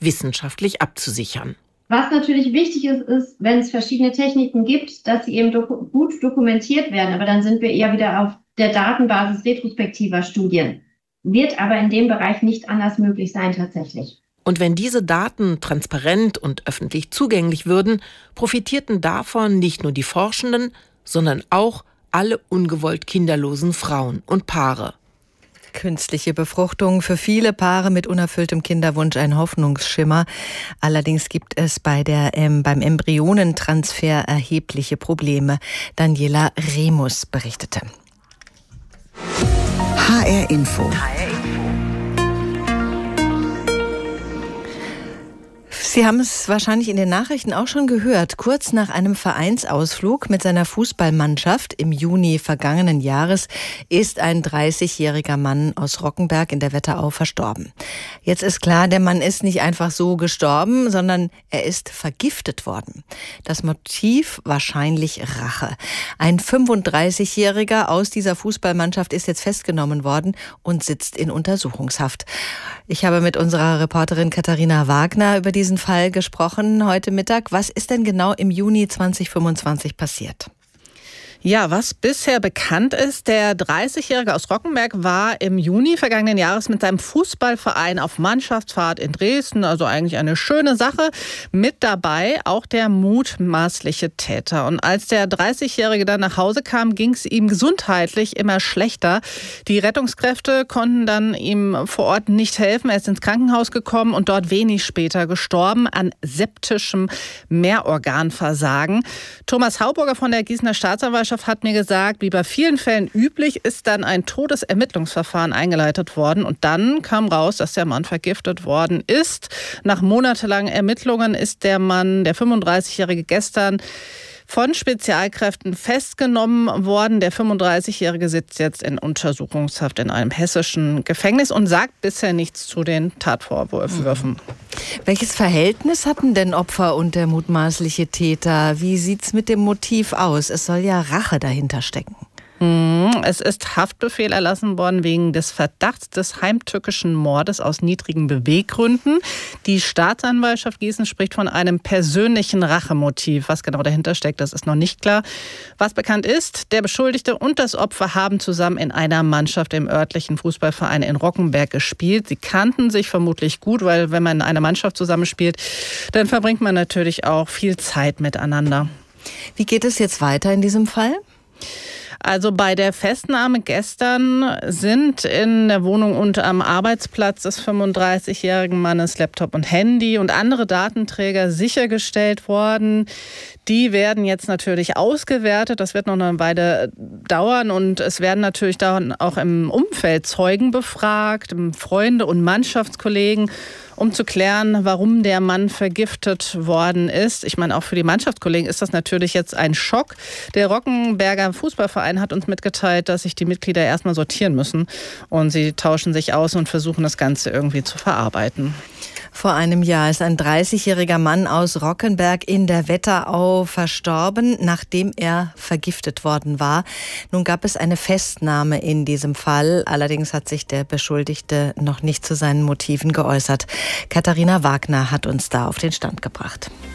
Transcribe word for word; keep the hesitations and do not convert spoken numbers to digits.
wissenschaftlich abzusichern. Was natürlich wichtig ist, ist, wenn es verschiedene Techniken gibt, dass sie eben doku- gut dokumentiert werden. Aber dann sind wir eher wieder auf der Datenbasis retrospektiver Studien. Wird aber in dem Bereich nicht anders möglich sein tatsächlich. Und wenn diese Daten transparent und öffentlich zugänglich würden, profitierten davon nicht nur die Forschenden, sondern auch alle ungewollt kinderlosen Frauen und Paare. Künstliche Befruchtung für viele Paare mit unerfülltem Kinderwunsch ein Hoffnungsschimmer. Allerdings gibt es bei der, ähm, beim Embryonentransfer erhebliche Probleme. Daniela Remus berichtete. H R Info. Sie haben es wahrscheinlich in den Nachrichten auch schon gehört. Kurz nach einem Vereinsausflug mit seiner Fußballmannschaft im Juni vergangenen Jahres ist ein dreißigjähriger Mann aus Rockenberg in der Wetterau verstorben. Jetzt ist klar, der Mann ist nicht einfach so gestorben, sondern er ist vergiftet worden. Das Motiv wahrscheinlich Rache. Ein fünfunddreißigjähriger aus dieser Fußballmannschaft ist jetzt festgenommen worden und sitzt in Untersuchungshaft. Ich habe mit unserer Reporterin Katharina Wagner über diesen Fall gesprochen heute Mittag. Was ist denn genau im Juni zweitausendfünfundzwanzig passiert? Ja, was bisher bekannt ist, der dreißigjährige aus Rockenberg war im Juni vergangenen Jahres mit seinem Fußballverein auf Mannschaftsfahrt in Dresden, also eigentlich eine schöne Sache. Mit dabei auch der mutmaßliche Täter. Und als der dreißigjährige dann nach Hause kam, ging es ihm gesundheitlich immer schlechter. Die Rettungskräfte konnten dann ihm vor Ort nicht helfen. Er ist ins Krankenhaus gekommen und dort wenig später gestorben an septischem Mehrorganversagen. Thomas Hauburger von der Gießener Staatsanwaltschaft hat mir gesagt, wie bei vielen Fällen üblich, ist dann ein Todesermittlungsverfahren eingeleitet worden. Und dann kam raus, dass der Mann vergiftet worden ist. Nach monatelangen Ermittlungen ist der Mann, der fünfunddreißigjährige, gestern von Spezialkräften festgenommen worden. Der fünfunddreißigjährige sitzt jetzt in Untersuchungshaft in einem hessischen Gefängnis und sagt bisher nichts zu den Tatvorwürfen. Mhm. Welches Verhältnis hatten denn Opfer und der mutmaßliche Täter? Wie sieht's mit dem Motiv aus? Es soll ja Rache dahinter stecken. Es ist Haftbefehl erlassen worden wegen des Verdachts des heimtückischen Mordes aus niedrigen Beweggründen. Die Staatsanwaltschaft Gießen spricht von einem persönlichen Rachemotiv. Was genau dahinter steckt, das ist noch nicht klar. Was bekannt ist, der Beschuldigte und das Opfer haben zusammen in einer Mannschaft im örtlichen Fußballverein in Rockenberg gespielt. Sie kannten sich vermutlich gut, weil wenn man in einer Mannschaft zusammenspielt, dann verbringt man natürlich auch viel Zeit miteinander. Wie geht es jetzt weiter in diesem Fall? Also bei der Festnahme gestern sind in der Wohnung und am Arbeitsplatz des fünfunddreißigjährigen Mannes Laptop und Handy und andere Datenträger sichergestellt worden. Die werden jetzt natürlich ausgewertet. Das wird noch eine Weile dauern und es werden natürlich dann auch im Umfeld Zeugen befragt, Freunde und Mannschaftskollegen, um zu klären, warum der Mann vergiftet worden ist. Ich meine, auch für die Mannschaftskollegen ist das natürlich jetzt ein Schock. Der Rockenberger Fußballverein hat uns mitgeteilt, dass sich die Mitglieder erstmal sortieren müssen und sie tauschen sich aus und versuchen, das Ganze irgendwie zu verarbeiten. Vor einem Jahr ist ein dreißigjähriger Mann aus Rockenberg in der Wetterau verstorben, nachdem er vergiftet worden war. Nun gab es eine Festnahme in diesem Fall. Allerdings hat sich der Beschuldigte noch nicht zu seinen Motiven geäußert. Katharina Wagner hat uns da auf den Stand gebracht.